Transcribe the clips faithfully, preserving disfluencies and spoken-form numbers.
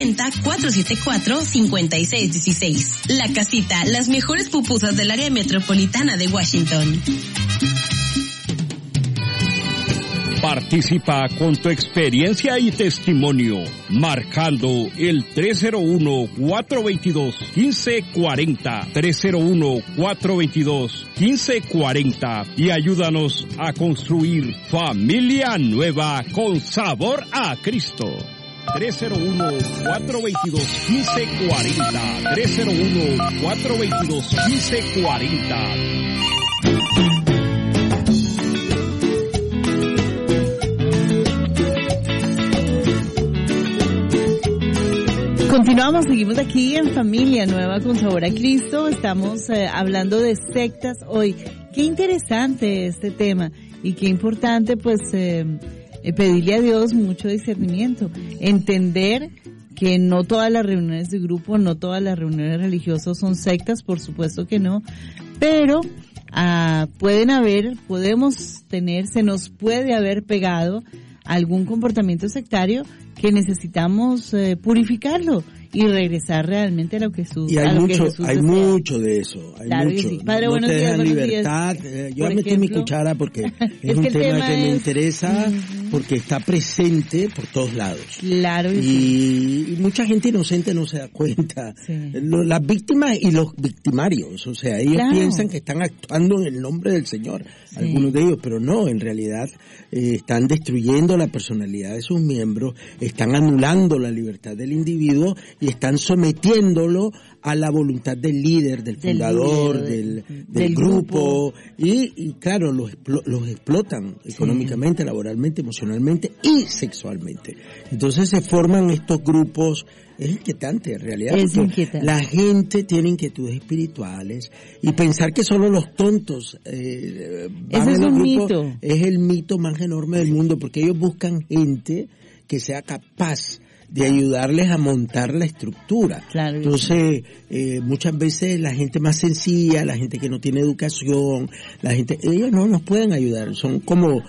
cuatro siete cuatro, cinco seis uno seis. La Casita, las mejores pupusas del área metropolitana de Washington. Participa con tu experiencia y testimonio, marcando el tres cero uno, cuatro dos dos, uno cinco cuatro cero, tres cero uno, cuatro dos dos, uno cinco cuatro cero, y ayúdanos a construir familia nueva con sabor a Cristo. tres cero uno, cuatro dos dos, uno cinco cuatro cero, tres cero uno, cuatro dos dos, uno cinco cuatro cero. Continuamos, seguimos aquí en Familia Nueva con Sabor a Cristo. Estamos eh, hablando de sectas hoy. Qué interesante este tema y qué importante pues eh, pedirle a Dios mucho discernimiento, entender que no todas las reuniones de grupo, no todas las reuniones religiosas son sectas, por supuesto que no, pero ah, pueden haber, podemos tener, se nos puede haber pegado algún comportamiento sectario que necesitamos eh, purificarlo y regresar realmente a lo que Jesús, y hay a lo mucho, que Jesús hay desea. mucho de eso, hay claro mucho. Sí. Padre, no buenos te días, dejan buenos libertad. días. Yo Por metí mi ejemplo, cuchara porque es, es un que tema, tema que me es... interesa, uh-huh. porque está presente por todos lados. Claro. Y, sí. y mucha gente inocente no se da cuenta. Sí. Lo, las víctimas y los victimarios, o sea, ellos claro. piensan que están actuando en el nombre del Señor, sí. algunos de ellos, pero no, en realidad eh, están destruyendo la personalidad de sus miembros, están anulando la libertad del individuo y están sometiéndolo a la voluntad del líder, del fundador, del, líder, del, del, del grupo, grupo. Y, y claro, los, los explotan sí. económicamente, laboralmente, emocionalmente y sexualmente. Entonces se forman estos grupos. Es inquietante en realidad. Es inquietante. La gente tiene inquietudes espirituales y pensar que solo los tontos eh, van Ese es un grupos, mito. Es el mito más enorme del mundo, porque ellos buscan gente que sea capaz de ayudarles a montar la estructura. Claro, Entonces, eh, muchas veces la gente más sencilla, la gente que no tiene educación, la gente, ellos no nos pueden ayudar, son como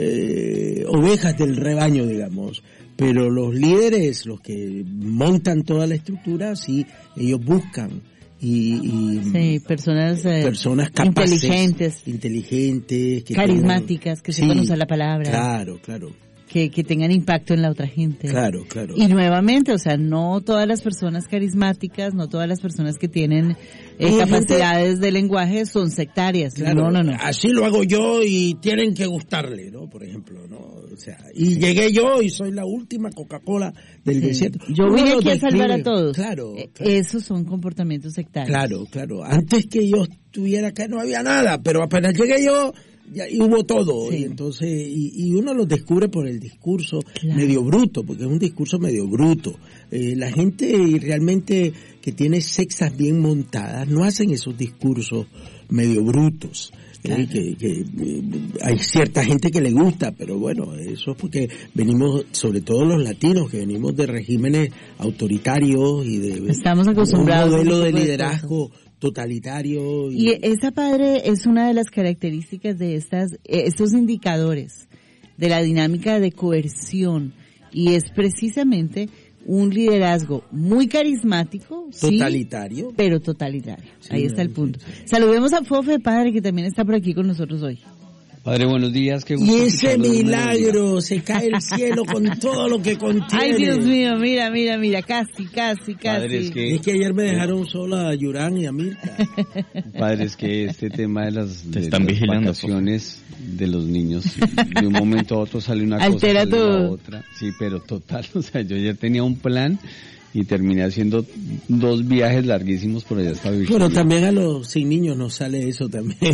eh, ovejas del rebaño, digamos. Pero los líderes, los que montan toda la estructura, sí, ellos buscan y, y sí, personas, eh, personas capaces, inteligentes, inteligentes, que carismáticas, tengan, que sepan sí, usar la palabra. Claro, claro. Que, que tengan impacto en la otra gente. Claro, claro. Y nuevamente, o sea, no todas las personas carismáticas, no todas las personas que tienen eh, capacidades gente, de lenguaje son sectarias. Claro, no, no, no. Así lo hago yo y tienen que gustarle, ¿no? Por ejemplo, ¿no? O sea, y sí. llegué yo y soy la última Coca-Cola del sí. desierto. Yo Uno vine aquí a salvar a todos. Claro, claro. Esos son comportamientos sectarios. Claro, claro. Antes que yo estuviera acá no había nada, pero apenas llegué yo, ya, y hubo todo, sí. y entonces, y, y uno lo descubre por el discurso claro. medio bruto, porque es un discurso medio bruto. Eh, la gente realmente que tiene sexas bien montadas no hacen esos discursos medio brutos. Claro. Eh, que, que eh, hay cierta gente que le gusta, pero bueno, eso es porque venimos, sobre todo los latinos, que venimos de regímenes autoritarios y de estamos acostumbrados un modelo de liderazgo totalitario. Y, y esa, padre, es una de las características de estas, estos indicadores de la dinámica de coerción, y es precisamente un liderazgo muy carismático, totalitario, sí, pero totalitario. Sí, ahí está el punto. Sí, sí. Saludemos a Fofe, padre, que también está por aquí con nosotros hoy. Padre, buenos días. Qué gusto. Y ese milagro, se cae el cielo con todo lo que contiene. Ay, Dios mío, mira, mira, mira, casi, casi, casi. Padre, es, que, es que ayer me dejaron sola a Yurán y a Mirka. Padre, es que este tema de las, de están las vacaciones de los niños, de un momento a otro sale una Altera cosa, sale todo. la otra. Sí, pero total, o sea, yo ayer tenía un plan y terminé haciendo dos viajes larguísimos por allá hasta Virginia. Pero también a los sin niños nos sale eso también.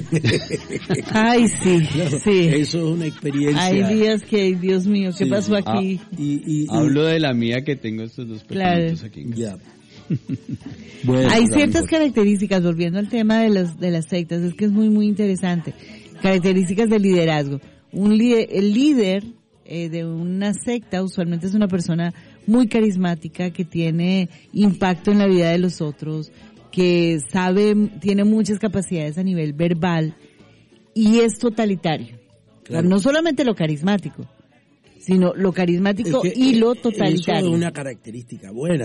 Ay, sí, no, sí. Eso es una experiencia. Hay días que, Dios mío, ¿qué sí. pasó aquí? Ah, y, y, y, Hablo de la mía que tengo estos dos pequeñitos claro. aquí. Ya. Bueno, hay ciertas características, volviendo al tema de las de las sectas, es que es muy, muy interesante. Características del liderazgo. Un líder, el líder eh, de una secta usualmente es una persona muy carismática, que tiene impacto en la vida de los otros, que sabe, tiene muchas capacidades a nivel verbal y es totalitario. Claro. No solamente lo carismático, sino lo carismático es que, y lo totalitario. Eso es una característica buena.